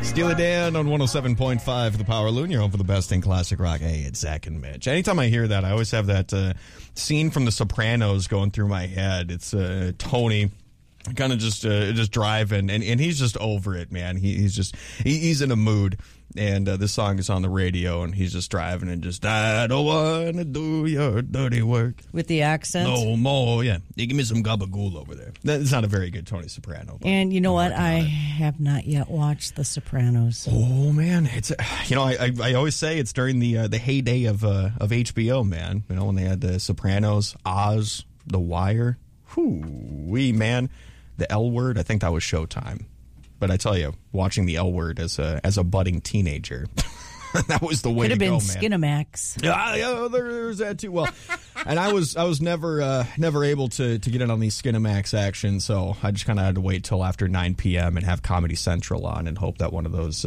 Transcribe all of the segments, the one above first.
Steely Dan on 107.5 The Power Loon. You're home for the best in classic rock. Hey, it's Zach and Mitch. Anytime I hear that, I always have that scene from The Sopranos going through my head. It's Tony kind of just driving, and he's just over it, man. He's in a mood. And this song is on the radio, and he's just driving and just, I don't want to do your dirty work. With the accent? No more, yeah. You give me some gabagool over there. That's not a very good Tony Soprano. And you know what? I have not yet watched The Sopranos. Oh, man. It's I always say it's during the heyday of HBO, man. You know, when they had The Sopranos, Oz, The Wire. Whoo-wee, man. The L Word, I think that was Showtime. But I tell you, watching the L Word as a budding teenager, that was the way to go, man. Could have been Skinamax. Yeah, there's that too. Well, and I was never able to get in on these Skinamax action, so I just kind of had to wait till after 9 p.m. and have Comedy Central on and hope that one of those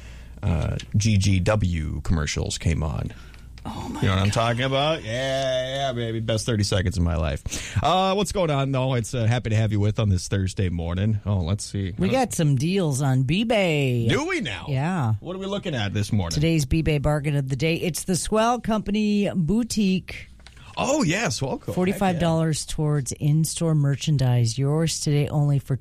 GGW commercials came on. Oh my You know what God. I'm talking about? Yeah, baby. Best 30 seconds of my life. What's going on, though? It's happy to have you with on this Thursday morning. Oh, let's see. We got some deals on B-Bay. Do we now? Yeah. What are we looking at this morning? Today's B-Bay bargain of the day. It's the Swell Company Boutique. Oh, yes. Welcome. $45 towards in-store merchandise. Yours today only for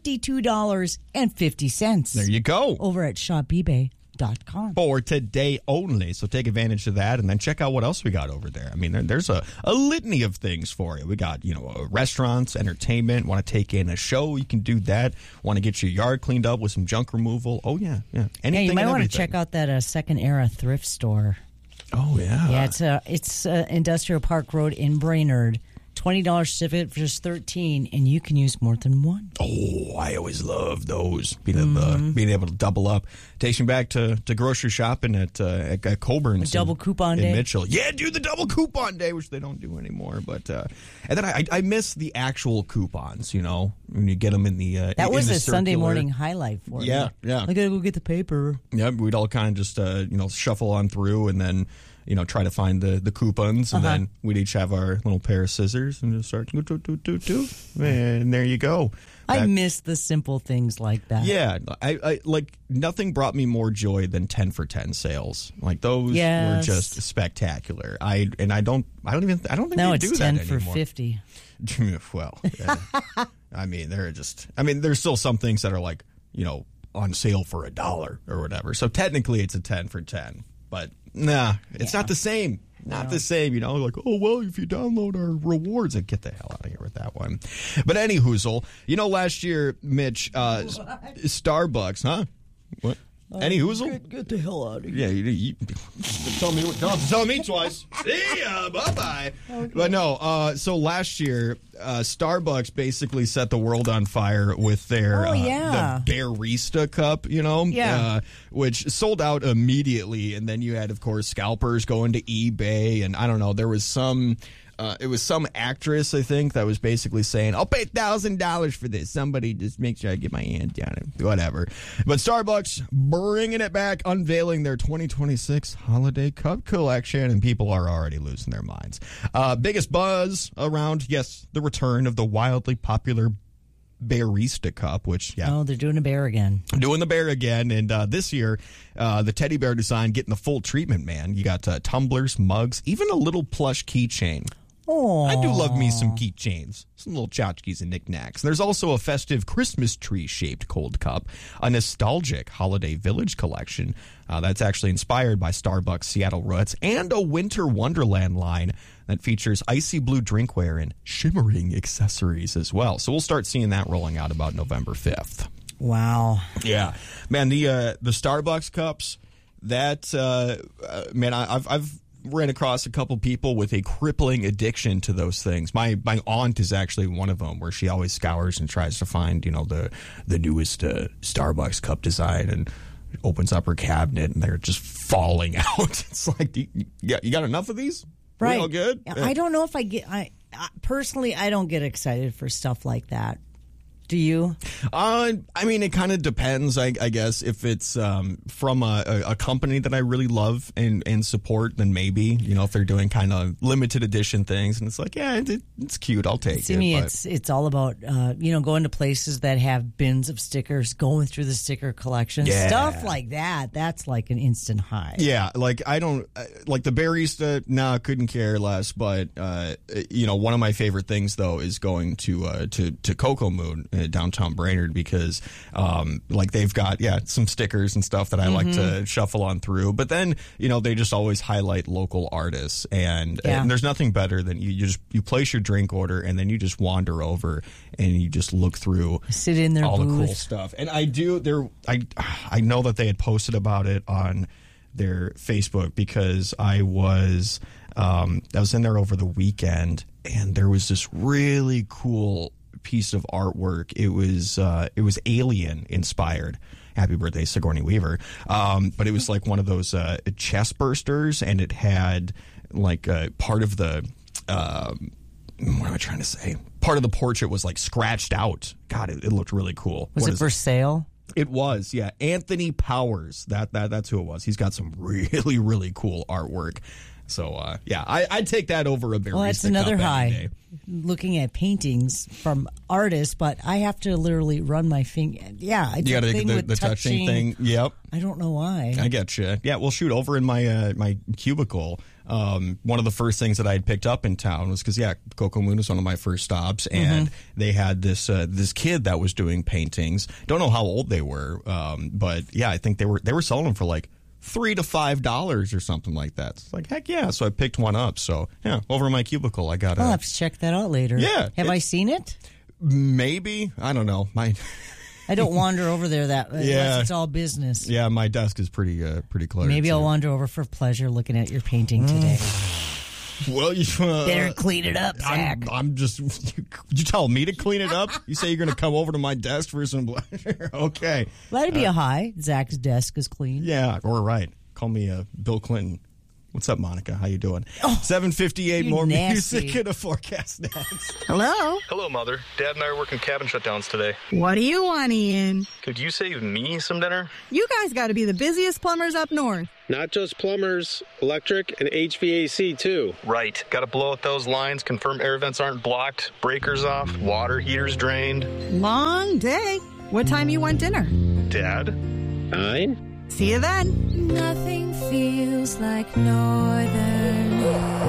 $22.50. There you go. Over at shopbay.com. For today only. So take advantage of that and then check out what else we got over there. I mean, there's a litany of things for you. We got, restaurants, entertainment. Want to take in a show? You can do that. Want to get your yard cleaned up with some junk removal? Oh, yeah. Anything. Hey, you might and want to everything. check out that second era thrift store. Oh, yeah. Yeah, it's Industrial Park Road in Brainerd. $20 certificate for just $13, and you can use more than one. Oh, I always love those. Being able to double up. Takes me back to grocery shopping at Coburn's. A double coupon in day. Mitchell. Yeah, do the double coupon day, which they don't do anymore. But and then I miss the actual coupons, when you get them in the That was in the a Sunday circular. morning highlight for me. Yeah. I gotta go get the paper. Yeah, we'd all kind of just shuffle on through and then try to find the coupons, and then we'd each have our little pair of scissors and just start and there you go. I miss the simple things like that. Yeah, I like nothing brought me more joy than 10 for 10 sales. Like those were just spectacular. I don't think Now they it's do 10 that for anymore. 50. Well, yeah. I mean, there's still some things that are like, on sale for $1 or whatever. So technically it's a 10 for 10, but nah, it's not the same. Not the same, like, oh, well, if you download our rewards, and get the hell out of here with that one. But any hoozle, last year, Mitch, Starbucks, huh? What? Any hoozle? Get the hell out of here. Yeah, you tell me. Don't have to tell me twice. See ya, bye-bye. Okay. But no, so last year, Starbucks basically set the world on fire with their the Barista Cup, which sold out immediately. And then you had, of course, scalpers going to eBay, and I don't know, there was some... it was some actress, I think, that was basically saying, I'll pay $1,000 for this. Somebody just make sure I get my hand down it. Whatever. But Starbucks bringing it back, unveiling their 2026 Holiday Cup collection, and people are already losing their minds. Biggest buzz around, yes, the return of the wildly popular Barista Cup, which, Oh, they're doing a bear again. Doing the bear again, and this year, the teddy bear design getting the full treatment, man. You got tumblers, mugs, even a little plush keychain. Oh, I do love me some keychains, some little tchotchkes and knickknacks. There's also a festive Christmas tree-shaped cold cup, a nostalgic Holiday Village collection that's actually inspired by Starbucks Seattle roots, and a Winter Wonderland line that features icy blue drinkware and shimmering accessories as well. So we'll start seeing that rolling out about November 5th. Wow. Yeah. Man, the Starbucks cups, that, man, I've ran across a couple people with a crippling addiction to those things. My aunt is actually one of them, where she always scours and tries to find, the newest Starbucks cup design, and opens up her cabinet and they're just falling out. It's like, you got enough of these? Right. We all good? I don't know if I personally, I don't get excited for stuff like that. Do you? I mean, it kind of depends, I guess. If it's from a company that I really love and support, then maybe, if they're doing kind of limited edition things and it's like, yeah, it's cute, I'll take it. To me, it's all about, going to places that have bins of stickers, going through the sticker collection, stuff like that. That's like an instant high. Yeah, like I don't, like the barista, couldn't care less. But, one of my favorite things, though, is going to Cocoa Moon downtown Brainerd because they've got some stickers and stuff that I like to shuffle on through, but then they just always highlight local artists and there's nothing better than you place your drink order and then you just wander over and you just look through, sit in their all booth. the cool stuff. And I know that they had posted about it on their Facebook because I was in there over the weekend and there was this really cool piece of artwork. It was Alien inspired. Happy birthday, Sigourney Weaver. But it was like one of those chest bursters, and it had like part of the what am I trying to say? Part of the portrait was like scratched out. God, it looked really cool. Was it for sale? It was, yeah. Anthony Powers. That's who it was. He's got some really, really cool artwork. So, I'd take that over a barista. Well, that's another high. Looking at paintings from artists, but I have to literally run my finger. Yeah, you got to do the touching thing. Yep. I don't know why. I get you. Yeah, well, shoot, over in my my cubicle, one of the first things that I had picked up in town was because Cocoa Moon was one of my first stops, and they had this kid that was doing paintings. Don't know how old they were, but I think they were selling them for like $3 to $5 or something like that. It's like, heck yeah. So I picked one up. So, over in my cubicle, I got I'll have to check that out later. Yeah. Have I seen it? Maybe. I don't know. I don't wander over there unless it's all business. Yeah, my desk is pretty cluttered. Maybe I'll wander over for pleasure looking at your painting today. Well, you better clean it up, Zach. I'm just. You tell me to clean it up? You say you're going to come over to my desk for some pleasure? Okay. That'd be a high. Zach's desk is clean. Yeah, or right. Call me Bill Clinton. What's up, Monica? How you doing? 7:58. More nasty. Music in a forecast next. Hello? Hello, Mother. Dad and I are working cabin shutdowns today. What do you want, Ian? Could you save me some dinner? You guys got to be the busiest plumbers up north. Not just plumbers, electric and HVAC too. Right. Got to blow out those lines, confirm air vents aren't blocked, breakers off, water heaters drained. Long day. What time you want dinner? Dad? 9? See you then. Nothing feels like Northern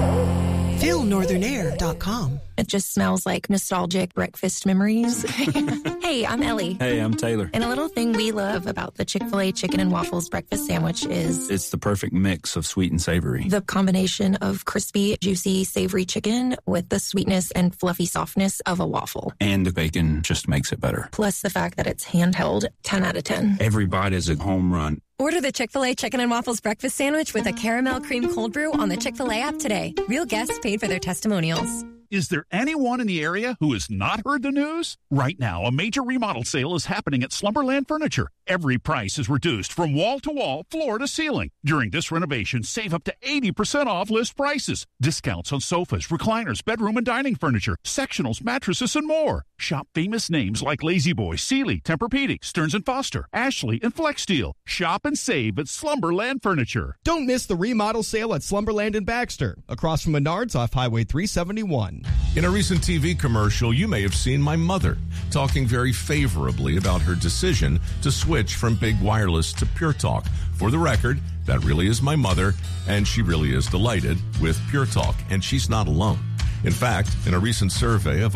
Air. Feel northernair.com. It just smells like nostalgic breakfast memories. Hey, I'm Ellie. Hey, I'm Taylor. And a little thing we love about the Chick-fil-A chicken and waffles breakfast sandwich is it's the perfect mix of sweet and savory. The combination of crispy, juicy, savory chicken with the sweetness and fluffy softness of a waffle. And the bacon just makes it better. Plus the fact that it's handheld, 10 out of 10. Every bite is a home run. Order the Chick-fil-A Chicken and Waffles Breakfast Sandwich with a caramel cream cold brew on the Chick-fil-A app today. Real guests paid for their testimonials. Is there anyone in the area who has not heard the news? Right now, a major remodel sale is happening at Slumberland Furniture. Every price is reduced from wall to wall, floor to ceiling. During this renovation, save up to 80% off list prices. Discounts on sofas, recliners, bedroom and dining furniture, sectionals, mattresses, and more. Shop famous names like Lazy Boy, Sealy, Tempur-Pedic, Stearns & Foster, Ashley, and FlexSteel. Shop and save at Slumberland Furniture. Don't miss the remodel sale at Slumberland in Baxter, across from Menards off Highway 371. In a recent TV commercial, you may have seen my mother talking very favorably about her decision to switch from big wireless to Pure Talk. For the record, that really is my mother, and she really is delighted with Pure Talk, and she's not alone. In fact, in a recent survey of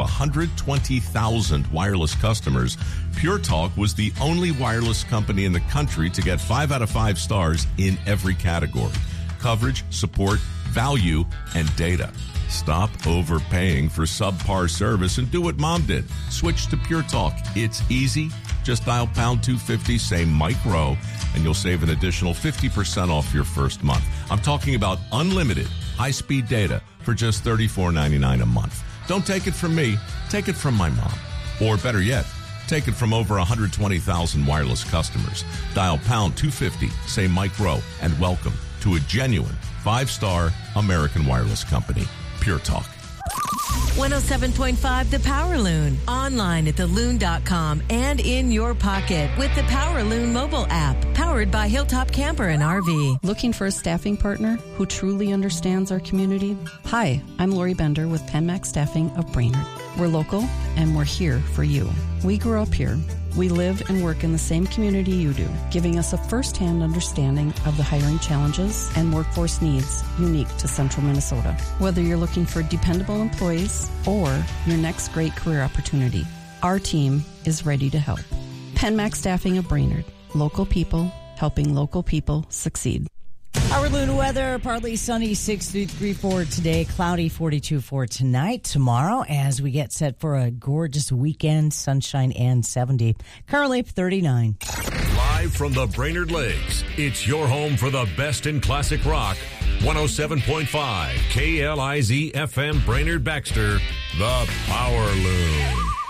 120,000 wireless customers, Pure Talk was the only wireless company in the country to get 5 out of 5 stars in every category: coverage, support, value, and data. Stop overpaying for subpar service and do what Mom did. Switch to Pure Talk. It's easy. Just dial pound 250, say Mike Rowe, and you'll save an additional 50% off your first month. I'm talking about unlimited high-speed data for just $34.99 a month. Don't take it from me. Take it from my mom. Or better yet, take it from over 120,000 wireless customers. Dial pound 250, say Mike Rowe, and welcome to a genuine 5-star American wireless company. Pure Talk. 107.5 The Power Loon. Online at theloon.com and in your pocket with the Power Loon mobile app. Powered by Hilltop Camper and RV. Looking for a staffing partner who truly understands our community? Hi, I'm Lori Bender with PenMax Staffing of Brainerd. We're local and we're here for you. We grew up here. We live and work in the same community you do, giving us a first-hand understanding of the hiring challenges and workforce needs unique to Central Minnesota. Whether you're looking for dependable employees or your next great career opportunity, our team is ready to help. PenMax Staffing of Brainerd. Local people helping local people succeed. Our Loon weather, partly sunny, 63 for today, cloudy 42 for tonight. Tomorrow, as we get set for a gorgeous weekend, sunshine and 70. Currently 39. Live from the Brainerd Lakes, it's your home for the best in classic rock. 107.5 KLIZ FM Brainerd Baxter, the Power Loon.